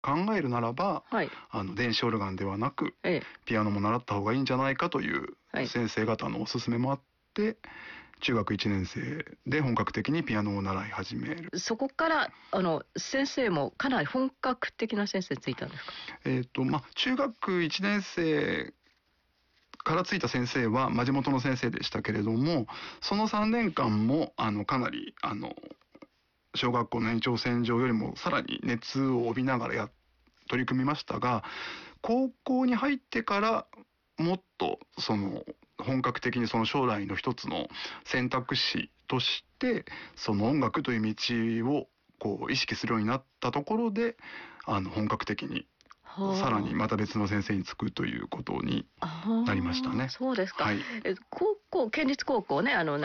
考えるならば、 はい、 電子オルガンではなく、ピアノも習った方がいいんじゃないかという先生方のおすすめもあって、中学1年生で本格的にピアノを習い始める。 そこから先生もかなり本格的な先生ついたんですか？ 中学1年生からついた先生は、地元の先生でしたけれども、その3年間もかなり小学校の延長線上よりもさらに熱を帯びながら取り組みましたが、高校に入ってからもっと本格的にその将来の一つの選択肢としてその音楽という道をこう意識するようになったところで、本格的にさらにまた別の先生につくということになりましたね。 そうですか。 はい、 高校、県立高校ね、長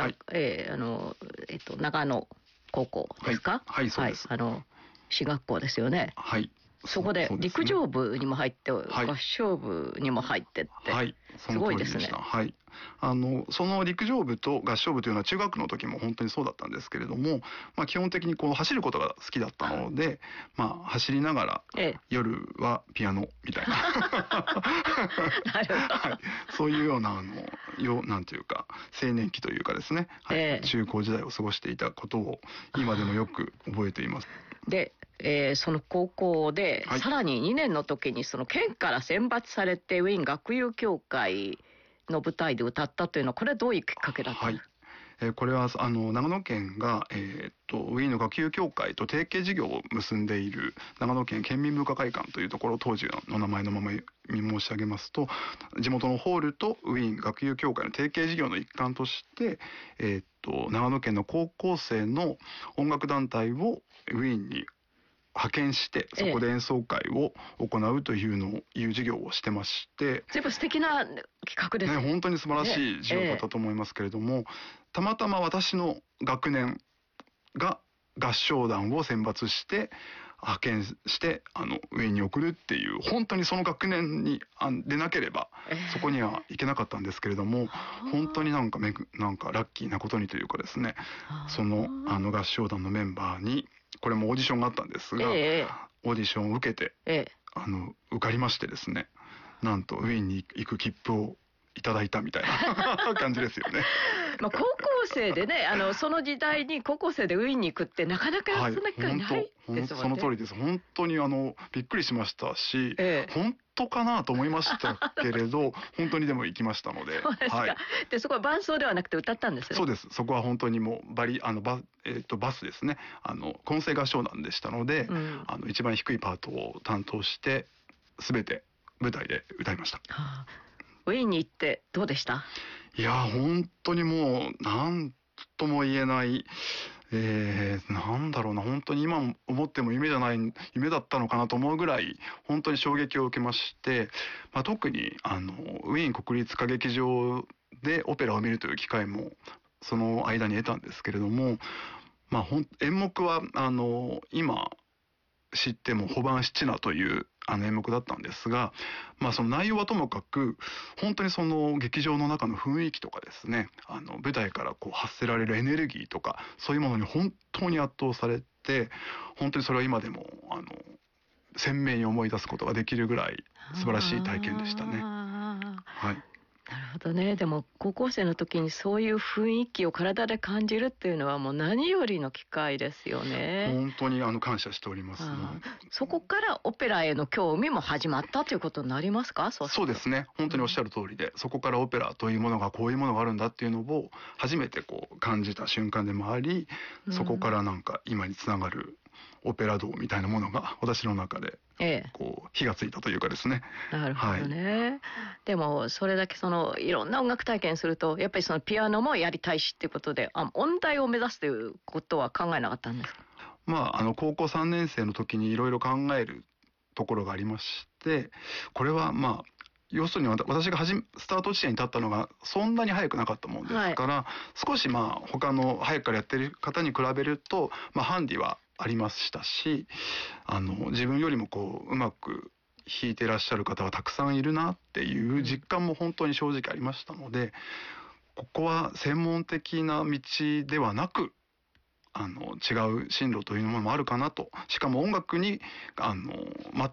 野高校ですか？ はい、そうです。 私学校ですよね。 はい。 そこで陸上部にも入って、合唱部にも入ってって、すごいですね。 はい、その陸上部と合唱部というのは中学の時も本当にそうだったんですけれども、基本的にこう走ることが好きだったので、走りながら、夜はピアノみたいななるほど、 はい、そういうようななんていうか青年期というかですね、中高時代を過ごしていたことを今でもよく覚えています。 でその高校で、さらに2年の時にその県から選抜されてウィーン学友協会の舞台で歌ったというのは、これはどういうきっかけだったんですか？ これは長野県が、ウィーンの学友協会と提携事業を結んでいる長野県県民文化会館というところ、当時の名前のまま申し上げますと、地元のホールとウィーン学友協会の提携事業の一環として、長野県の高校生の音楽団体をウィーンに派遣してそこで演奏会を行うという事業をしてまして、 全部素敵な企画ですね。 本当に素晴らしい事業だったと思いますけれども、たまたま私の学年が合唱団を選抜して派遣してウィーンに送るっていう、本当にその学年にでなければそこには行けなかったんですけれども、本当になんかラッキーなことにというかですね、その合唱団のメンバーにこれもオーディションがあったんですが、オーディションを受けて、受かりましてですね、なんとウィーンに行く切符をいただいたみたいな感じですよね。 高校生でね、その時代に高校生でウィーンに行くってなかなかそんな機会ないですもんね。 その通りです。本当にびっくりしましたし、本当かなと思いましたけれど本当にでも行きましたので。 そうですか。でそこは伴奏ではなくて歌ったんですね。 そうです。そこは本当にもうバスですね、混声合唱団でしたので、一番低いパートを担当して全て舞台で歌いました。 ウィーンに行ってどうでした？ いや本当にもう何とも言えない、なんだろうな、本当に今思っても夢だったのかなと思うぐらい本当に衝撃を受けまして、特にウィーン国立歌劇場でオペラを見るという機会もその間に得たんですけれども、演目は今知ってもホバンシチナという演目だったんですが、その内容はともかく本当にその劇場の中の雰囲気とかですね、舞台からこう発せられるエネルギーとかそういうものに本当に圧倒されて、本当にそれは今でも鮮明に思い出すことができるぐらい素晴らしい体験でしたね。はい。 なるほどね。でも高校生の時にそういう雰囲気を体で感じるっていうのはもう何よりの機会ですよね。 本当に感謝しております。 そこからオペラへの興味も始まったということになりますか？ そうですね。本当におっしゃる通りで、そこからオペラというものがこういうものがあるんだっていうのを初めてこう感じた瞬間でもあり、そこから今につながるオペラ道みたいなものが私の中でこう火がついたというかですね。 なるほどね。でもそれだけいろんな音楽体験するとやっぱりそのピアノもやりたいしっていうことで、音大を目指すということは考えなかったんですか？ 高校3年生の時にいろいろ考えるところがありまして、これは要するに私がスタート地点に立ったのがそんなに早くなかったものですから、少し他の早くからやってる方に比べるとハンディはありましたし、自分よりもうまく弾いてらっしゃる方はたくさんいるなっていう実感も本当に正直ありましたので、ここは専門的な道ではなく違う進路というものもあるかなと。しかも音楽に全